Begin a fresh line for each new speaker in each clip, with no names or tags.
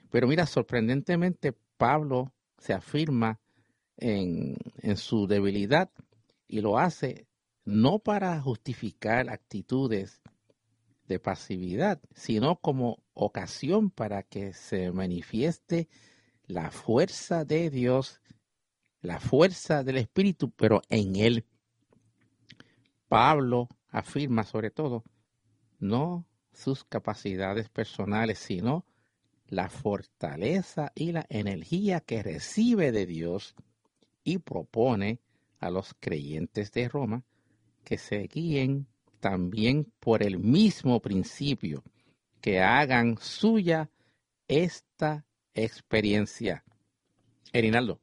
Pero mira, sorprendentemente, Pablo se afirma en su debilidad y lo hace no para justificar actitudes de pasividad, sino como ocasión para que se manifieste la fuerza de Dios, la fuerza del Espíritu, pero en él. Pablo afirma sobre todo no sus capacidades personales, sino la fortaleza y la energía que recibe de Dios y propone a los creyentes de Roma que se guíen también por el mismo principio, que hagan suya esta experiencia. Erinaldo.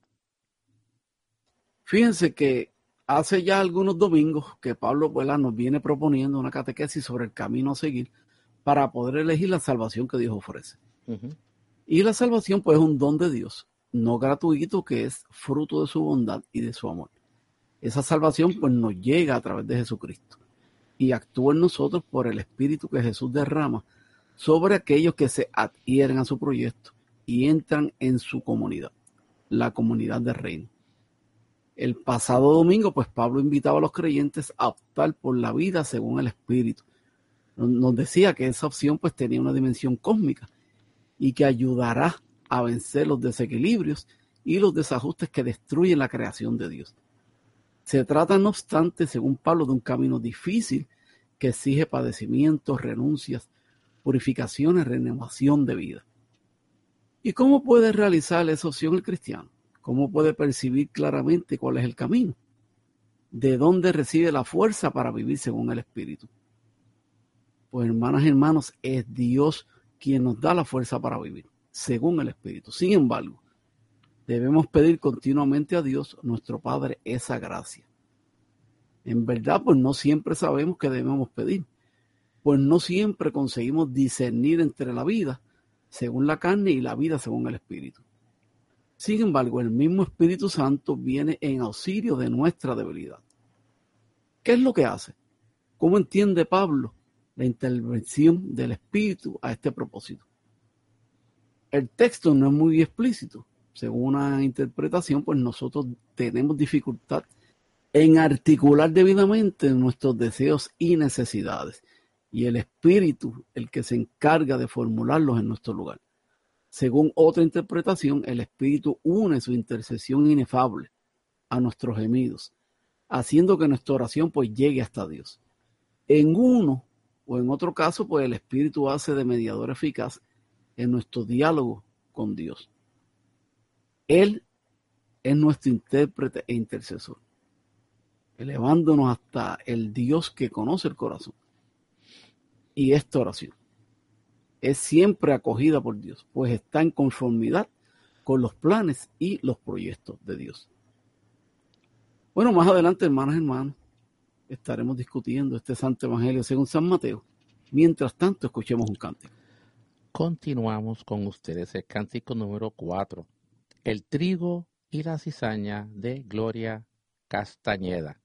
Fíjense que hace ya algunos domingos que Pablo nos viene proponiendo una catequesis sobre el camino a seguir para poder elegir la salvación que Dios ofrece. Y la salvación pues es un don de Dios, no gratuito, que es fruto de su bondad y de su amor. Esa salvación pues nos llega a través de Jesucristo y actúa en nosotros por el Espíritu que Jesús derrama sobre aquellos que se adhieren a su proyecto y entran en su comunidad, la comunidad del reino. El pasado domingo, pues Pablo invitaba a los creyentes a optar por la vida según el Espíritu. Nos decía que esa opción pues tenía una dimensión cósmica y que ayudará a vencer los desequilibrios y los desajustes que destruyen la creación de Dios. Se trata, no obstante, según Pablo, de un camino difícil que exige padecimientos, renuncias, purificaciones, renovación de vida. ¿Y cómo puede realizar esa opción el cristiano? ¿Cómo puede percibir claramente cuál es el camino? ¿De dónde recibe la fuerza para vivir según el Espíritu? Pues hermanas y hermanos, es Dios quien nos da la fuerza para vivir según el Espíritu. Sin embargo, debemos pedir continuamente a Dios, nuestro Padre, esa gracia. En verdad, pues no siempre sabemos qué debemos pedir, pues no siempre conseguimos discernir entre la vida según la carne y la vida según el Espíritu. Sin embargo, el mismo Espíritu Santo viene en auxilio de nuestra debilidad. ¿Qué es lo que hace? ¿Cómo entiende Pablo la intervención del Espíritu a este propósito? El texto no es muy explícito. Según una interpretación, pues nosotros tenemos dificultad en articular debidamente nuestros deseos y necesidades, y el Espíritu el que se encarga de formularlos en nuestro lugar. Según otra interpretación, el Espíritu une su intercesión inefable a nuestros gemidos, haciendo que nuestra oración pues llegue hasta Dios. En uno o en otro caso, pues el Espíritu hace de mediador eficaz en nuestro diálogo con Dios. Él es nuestro intérprete e intercesor, elevándonos hasta el Dios que conoce el corazón. Y esta oración es siempre acogida por Dios, pues está en conformidad con los planes y los proyectos de Dios. Bueno, más adelante, hermanas y hermanos, estaremos discutiendo este Santo Evangelio según San Mateo. Mientras tanto, escuchemos un cántico.
Continuamos con ustedes el cántico número 4, El trigo y la cizaña, de Gloria Castañeda.